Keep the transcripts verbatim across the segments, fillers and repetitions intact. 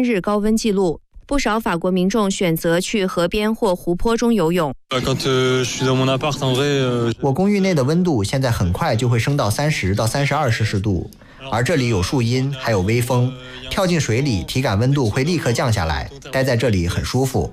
日高温记录。不少法国民众选择去河边或湖泊中游泳。 我公寓内的温度现在很快就会升到三十到三十二摄氏度，而这里有树荫，还有微风，跳进水里，体感温度会立刻降下来，待在这里很舒服。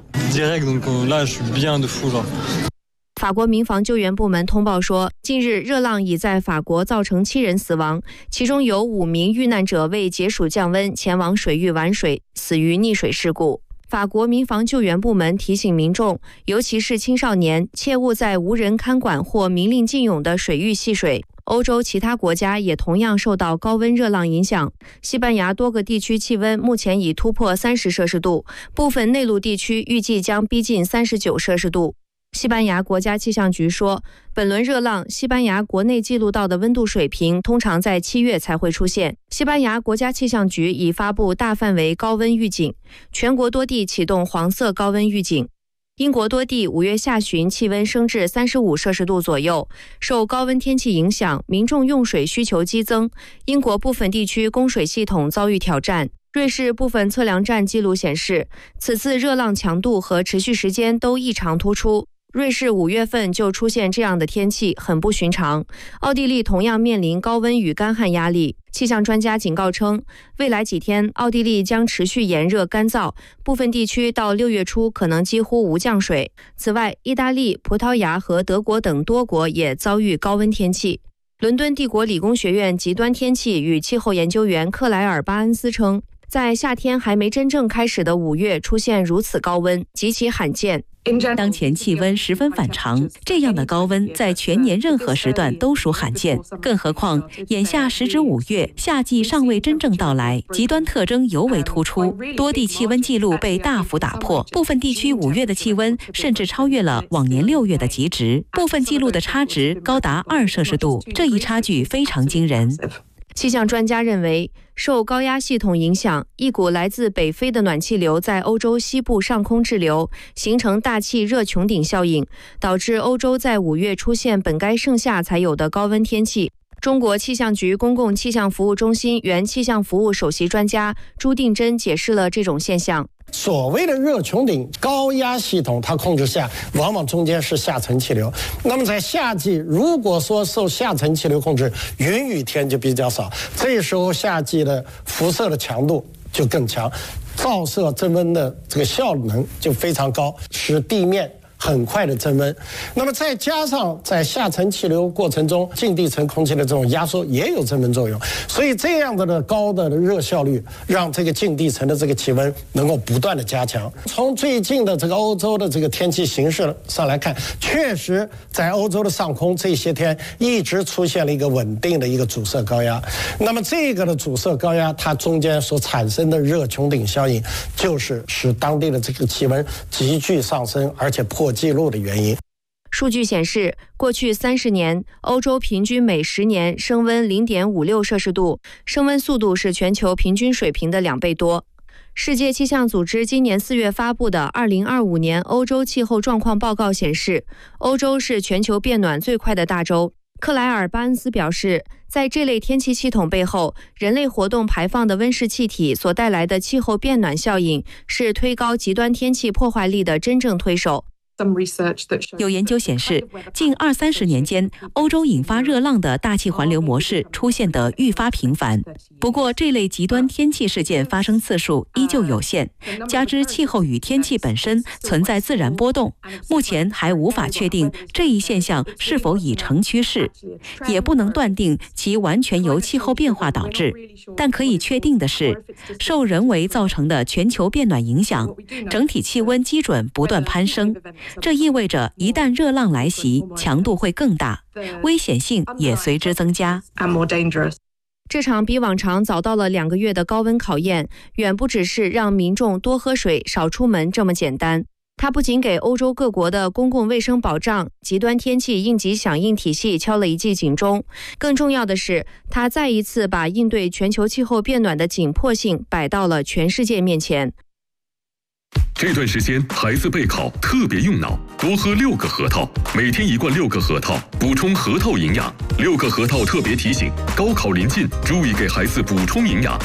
法国民防救援部门通报说，近日热浪已在法国造成七人死亡，其中有五名遇难者为解暑降温前往水域玩水，死于溺水事故。法国民防救援部门提醒民众，尤其是青少年，切勿在无人看管或明令禁泳的水域戏水。欧洲其他国家也同样受到高温热浪影响，西班牙多个地区气温目前已突破三十摄氏度，部分内陆地区预计将逼近三十九摄氏度。西班牙国家气象局说，本轮热浪西班牙国内记录到的温度水平通常在七月才会出现。西班牙国家气象局已发布大范围高温预警，全国多地启动黄色高温预警。英国多地五月下旬气温升至三十五摄氏度左右，受高温天气影响，民众用水需求激增，英国部分地区供水系统遭遇挑战。瑞士部分测量站记录显示，此次热浪强度和持续时间都异常突出。瑞士五月份就出现这样的天气，很不寻常。奥地利同样面临高温与干旱压力。气象专家警告称，未来几天奥地利将持续炎热干燥，部分地区到六月初可能几乎无降水。此外，意大利、葡萄牙和德国等多国也遭遇高温天气。伦敦帝国理工学院极端天气与气候研究员克莱尔·巴恩斯称，在夏天还没真正开始的五月出现如此高温，极其罕见。 当前气温十分反常，这样的高温在全年任何时段都属罕见，更何况眼下时值五月，夏季尚未真正到来，极端特征尤为突出，多地气温记录被大幅打破，部分地区五月的气温甚至超越了往年六月的极值，部分记录的差值高达二摄氏度，这一差距非常惊人。 气象专家认为，受高压系统影响，一股来自北非的暖气流在欧洲西部上空滞留，形成大气热穹顶效应，导致欧洲在五月出现本该盛夏才有的高温天气。中国气象局公共气象服务中心原气象服务首席专家朱定真解释了这种现象。 所谓的热穹顶高压系统，它控制下，往往中间是下层气流。那么在夏季，如果说受下层气流控制，云雨天就比较少，这时候夏季的辐射的强度就更强，照射增温的这个效能就非常高，使地面很快的增温。那么再加上在下层气流过程中，近地层空气的这种压缩也有增温作用，所以这样的的高的热效率让这个近地层的这个气温能够不断的加强。从最近的这个欧洲的这个天气形势上来看，确实在欧洲的上空这些天一直出现了一个稳定的一个阻塞高压。那么这个的阻塞高压它中间所产生的热穹顶效应，就是使当地的这个气温急剧上升，而且破记录的原因。 数据显示，过去三十年，欧洲平均每十年升温 零点五六摄氏度，升温速度是全球平均水平的两倍多。世界气象组织今年四月发布的二零二五年欧洲气候状况报告显示，欧洲是全球变暖最快的大洲。克莱尔·巴恩斯表示，在这类天气系统背后，人类活动排放的温室气体所带来的气候变暖效应，是推高极端天气破坏力的真正推手。 有研究显示，近二三十年间，欧洲引发热浪的大气环流模式出现得愈发频繁。不过，这类极端天气事件发生次数依旧有限，加之气候与天气本身存在自然波动，目前还无法确定这一现象是否已成趋势，也不能断定其完全由气候变化导致。但可以确定的是，受人为造成的全球变暖影响，整体气温基准不断攀升。这意味着一旦热浪来袭，强度会更大，危险性也随之增加。 这场比往常早到了两个月的高温考验，远不只是让民众多喝水、少出门这么简单。它不仅给欧洲各国的公共卫生保障、极端天气应急响应体系敲了一记警钟，更重要的是，它再一次把应对全球气候变暖的紧迫性摆到了全世界面前。 这段时间孩子备考特别用脑，多喝六个核桃，每天一罐六个核桃，补充核桃营养。六个核桃特别提醒：高考临近，注意给孩子补充营养。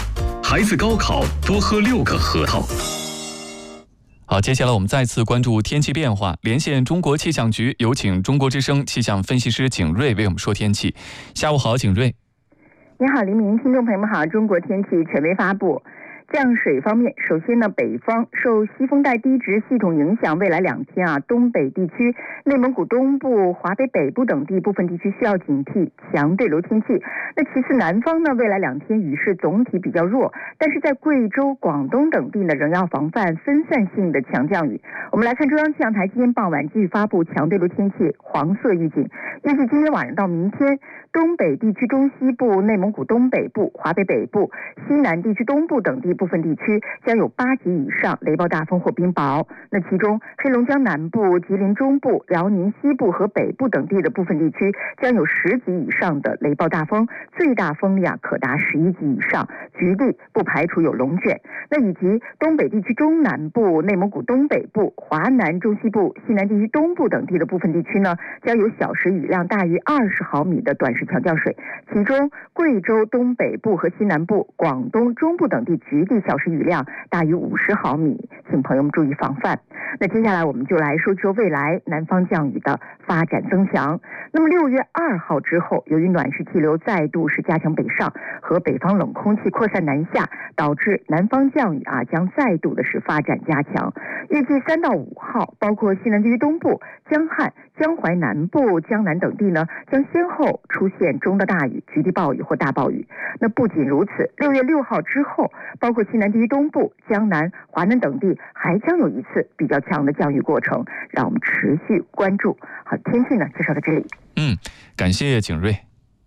孩子高考多喝六个核桃。 好，接下来我们再次关注天气变化，连线中国气象局，有请中国之声气象分析师景瑞为我们说天气。下午好，景瑞。 你好，黎明，听众朋友们好。中国天气权威发布。降水方面，首先呢，北方受西风带低值系统影响，未来两天啊，东北地区、内蒙古东部、华北北部等地部分地区需要警惕强对流天气。那其次，南方呢，未来两天雨势总体比较弱，但是在贵州、广东等地呢，仍要防范分散性的强降雨。我们来看中央气象台今天傍晚继续发布强对流天气黄色预警，预计今天晚上到明天，东北地区中西部、内蒙古东北部、华北北部、西南地区东部等地部分地区将有八级以上雷暴大风或冰雹。那其中黑龙江南部、吉林中部、辽宁西部和北部等地的部分地区将有十级以上的雷暴大风，最大风力啊可达十一级以上，局地不排除有龙卷。那以及东北地区中南部、内蒙古东北部、华南中西部、西南地区东部等地的部分地区呢，将有小时雨量大于二十毫米的短时强降水，其中贵州东北部和西南部、广东中部等地局地小时雨量大于五十毫米，请朋友们注意防范。那接下来我们就来说说未来南方降雨的发展增强。那么六月二号之后，由于暖湿气流再度是加强北上，和北方冷空气扩散南下，导致南方降雨啊将再度的是发展加强。预计三到五号，包括西南地区东部、江汉、江淮南部、江南等地呢，将先后出现中到大雨、局地暴雨或大暴雨。那不仅如此，六月六号之后，包括西南地区东部、江南、华南等地还将有一次比较强的降雨过程，让我们持续关注。好，天气呢介绍到这里。 嗯，感谢景瑞。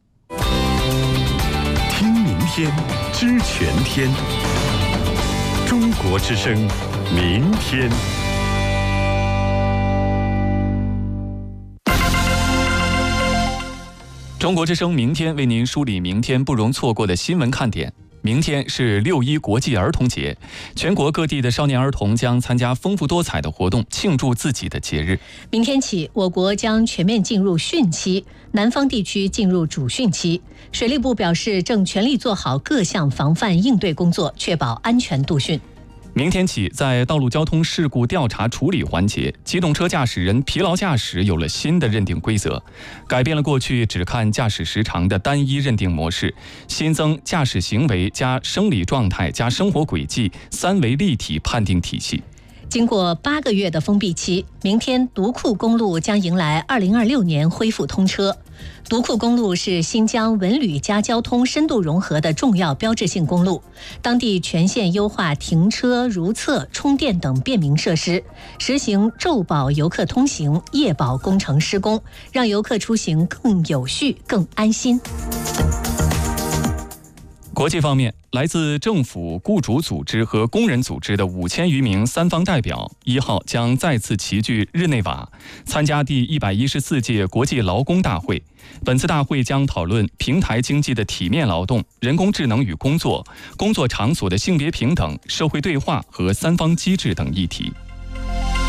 听明天，知全天。中国之声，明天。 中国之声明天为您梳理明天不容错过的新闻看点。明天是六一国际儿童节，全国各地的少年儿童将参加丰富多彩的活动，庆祝自己的节日。 明天起，我国将全面进入汛期，南方地区进入主汛期。水利部表示，正全力做好各项防范应对工作，确保安全度汛。 明天起，在道路交通事故调查处理环节，机动车驾驶人疲劳驾驶有了新的认定规则，改变了过去只看驾驶时长的单一认定模式，新增驾驶行为加生理状态加生活轨迹三维立体判定体系。 经过八个月的封闭期，明天独库公路将迎来二零二六年恢复通车。独库公路是新疆文旅加交通深度融合的重要标志性公路，当地全线优化停车、如厕、充电等便民设施，实行昼保游客通行、夜保工程施工，让游客出行更有序、更安心。 国际方面，来自政府、雇主组织和工人组织的五千余名三方代表，一号将再次齐聚日内瓦，参加第一百一十四届国际劳工大会。本次大会将讨论平台经济的体面劳动、人工智能与工作、工作场所的性别平等、社会对话和三方机制等议题。